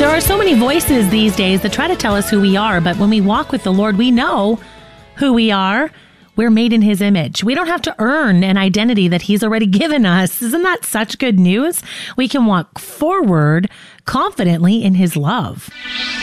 There are so many voices these days that try to tell us who we are, but when we walk with the Lord, we know who we are. We're made in His image. We don't have to earn an identity that He's already given us. Isn't that such good news? We can walk forward confidently in His love.